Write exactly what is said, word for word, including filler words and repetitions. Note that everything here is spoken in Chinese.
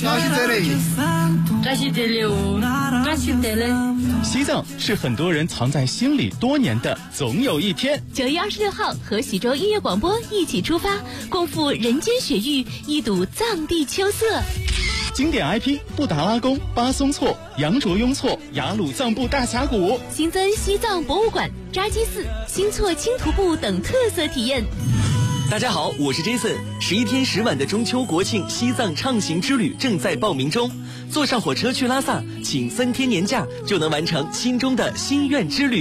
西藏是很多人藏在心里多年的总有一天。 九月二十六号，和喜洲音乐广播一起出发，共赴人间雪域，一睹藏地秋色。 经典 I P 布达拉宫、巴松措、羊卓雍措、雅鲁藏布大峡谷， 新增西藏博物馆、扎基寺、新措青徒步等特色体验。 大家好，我是 Jason。十一天十晚的中秋国庆西藏畅行之旅正在报名中，坐上火车去拉萨，请三天年假就能完成心中的心愿之旅。